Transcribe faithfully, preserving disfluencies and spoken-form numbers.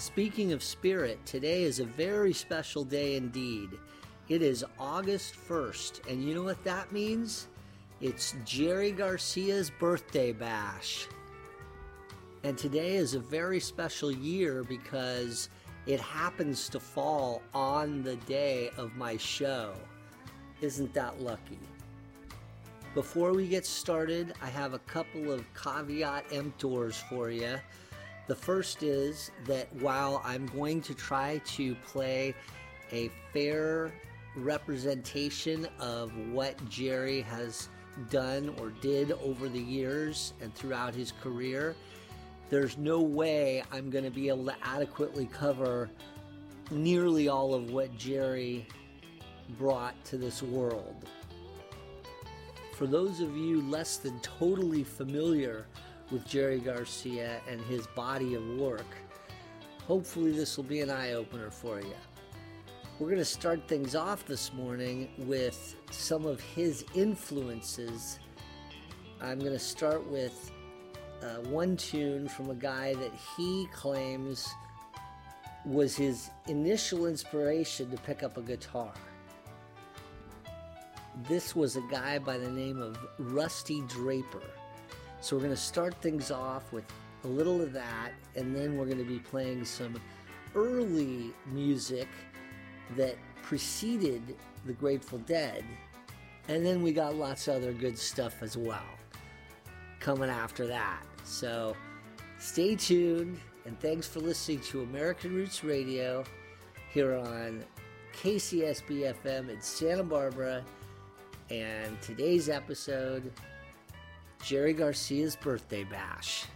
Speaking of spirit, today is a very special day indeed. It is August first, and you know what that means? It's Jerry Garcia's birthday bash. And today is a very special year because it happens to fall on the day of my show. Isn't that lucky? Before we get started, I have a couple of caveat emptors for you. The first is that while I'm going to try to play a fair representation of what Jerry has done or did over the years and throughout his career, there's no way I'm going to be able to adequately cover nearly all of what Jerry brought to this world. For those of you less than totally familiar with Jerry Garcia and his body of work, hopefully this will be an eye-opener for you. We're going to start things off this morning with some of his influences. I'm going to start with uh, one tune from a guy that he claims was his initial inspiration to pick up a guitar. This was a guy by the name of Rusty Draper. So we're going to start things off with a little of that, and then we're going to be playing some early music that preceded the Grateful Dead, and then we got lots of other good stuff as well coming after that. So stay tuned, and thanks for listening to American Roots Radio here on K C S B F M in Santa Barbara, and today's episode, Jerry Garcia's birthday bash.